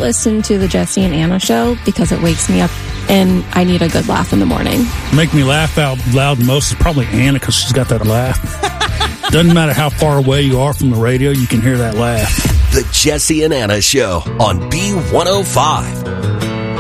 listen to the Jesse and Anna show because it wakes me up and I need a good laugh in the morning. Make me laugh out loud most is probably Anna because she's got that laugh. Doesn't matter how far away you are from the radio, you can hear that laugh. The Jesse and Anna Show on B105.